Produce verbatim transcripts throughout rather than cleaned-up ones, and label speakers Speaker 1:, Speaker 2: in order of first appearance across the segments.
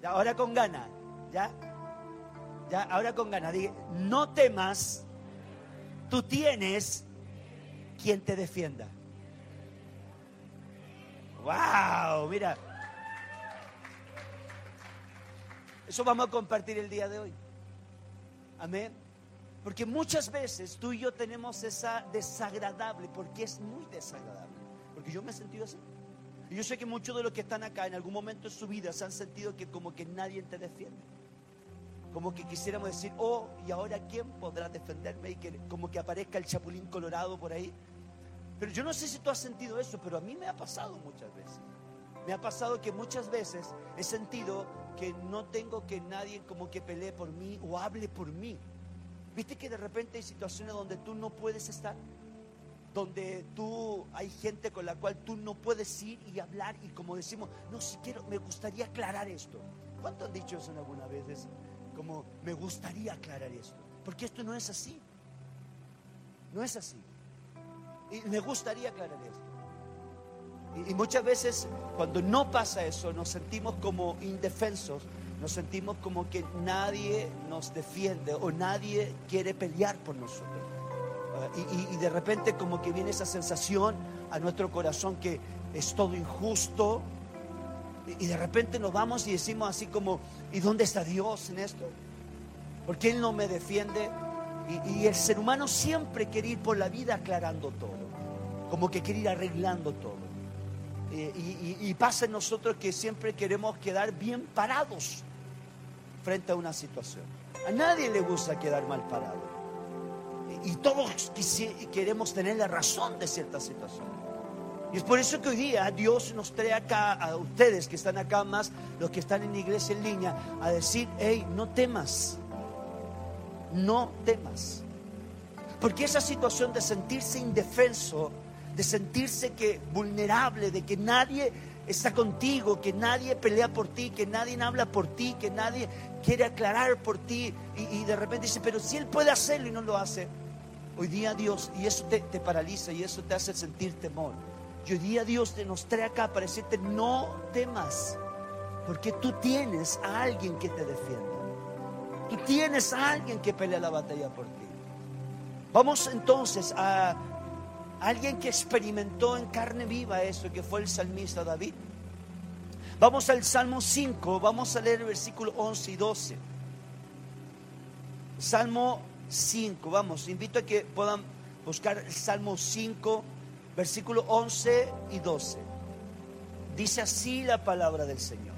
Speaker 1: Ya, ahora con ganas. Ya. Ya, ahora con ganas. Diga, no temas. Tú tienes quien te defienda. ¡Wow! Mira. Eso vamos a compartir el día de hoy. Amén. Porque muchas veces tú y yo tenemos esa desagradable, porque es muy desagradable. Porque yo me he sentido así. Y yo sé que muchos de los que están acá en algún momento de su vida se han sentido que como que nadie te defiende. Como que quisiéramos decir, oh, ¿y ahora quién podrá defenderme? Y que como que aparezca el chapulín colorado por ahí. Pero yo no sé si tú has sentido eso, pero a mí me ha pasado muchas veces. Me ha pasado que muchas veces he sentido que no tengo que nadie como que pelee por mí o hable por mí. ¿Viste que de repente hay situaciones donde tú no puedes estar? Donde tú, hay gente con la cual tú no puedes ir y hablar y como decimos, no, si quiero, me gustaría aclarar esto. ¿Cuántos han dicho eso alguna vez? Como, me gustaría aclarar esto. Porque esto no es así. No es así. Y me gustaría aclarar esto. Y, y muchas veces cuando no pasa eso nos sentimos como indefensos, nos sentimos como que nadie nos defiende o nadie quiere pelear por nosotros. Uh, y, y, y de repente como que viene esa sensación a nuestro corazón que es todo injusto. Y, y de repente nos vamos y decimos así como, ¿y dónde está Dios en esto? ¿Por qué Él no me defiende? Y, y el ser humano siempre quiere ir por la vida aclarando todo, como que quiere ir arreglando todo. Y, y, y pasa en nosotros que siempre queremos quedar bien parados frente a una situación. A nadie le gusta quedar mal parado. Y, y todos queremos tener la razón de ciertas situaciones. Y es por eso que hoy día Dios nos trae acá, a ustedes que están acá, más los que están en la iglesia en línea, a decir, hey, no temas. No temas. Porque esa situación de sentirse indefenso, de sentirse que vulnerable, de que nadie está contigo, que nadie pelea por ti, que nadie habla por ti, que nadie quiere aclarar por ti, y, y de repente dice, pero si Él puede hacerlo y no lo hace. Hoy día Dios, y eso te, te paraliza y eso te hace sentir temor. Y hoy día Dios te nos trae acá para decirte, no temas, porque tú tienes a alguien que te defiende. Tú tienes a alguien que pelea la batalla por ti. Vamos entonces a alguien que experimentó en carne viva eso, que fue el salmista David. Vamos al Salmo cinco, vamos a leer el versículo once y doce. Salmo cinco, vamos, invito a que puedan buscar el Salmo cinco, versículo once y doce. Dice así la palabra del Señor.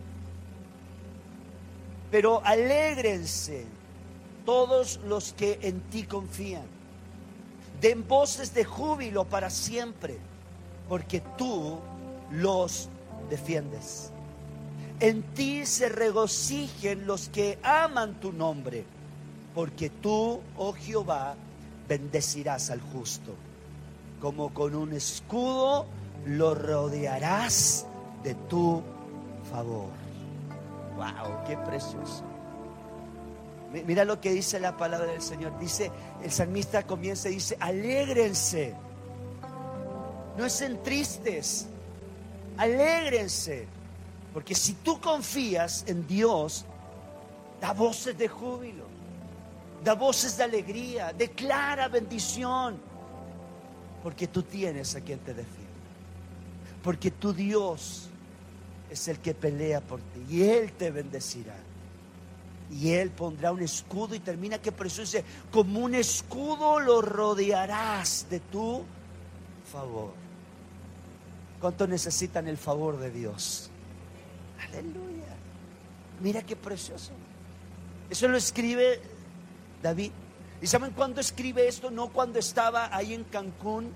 Speaker 1: Pero alégrense todos los que en ti confían. Den voces de júbilo para siempre, porque tú los defiendes. En ti se regocijen los que aman tu nombre, porque tú, oh Jehová, bendecirás al justo. Como con un escudo lo rodearás de tu favor. ¡Wow! ¡Qué precioso! Mira lo que dice la palabra del Señor. Dice, el salmista comienza y dice, alégrense. No estén tristes. Alégrense. Porque si tú confías en Dios, da voces de júbilo, da voces de alegría, declara bendición. Porque tú tienes a quien te defiende. Porque tu Dios es el que pelea por ti y Él te bendecirá. Y Él pondrá un escudo, y termina que precioso, dice, como un escudo lo rodearás de tu favor. ¿Cuántos necesitan el favor de Dios? Aleluya. Mira qué precioso. Eso lo escribe David. ¿Y saben cuándo escribe esto? No cuando estaba ahí en Cancún,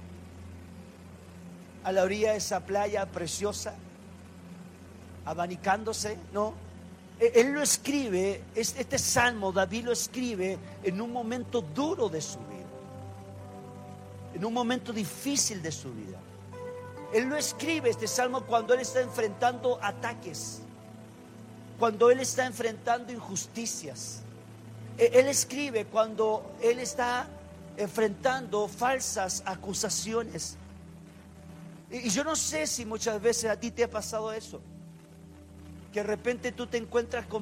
Speaker 1: a la orilla de esa playa preciosa, abanicándose, no. Él lo escribe, este salmo David lo escribe en un momento duro de su vida, en un momento difícil de su vida. Él lo escribe, este salmo, cuando él está enfrentando ataques, cuando él está enfrentando injusticias. Él escribe cuando él está enfrentando falsas acusaciones. Y yo no sé si muchas veces a ti te ha pasado eso, que de repente tú te encuentras con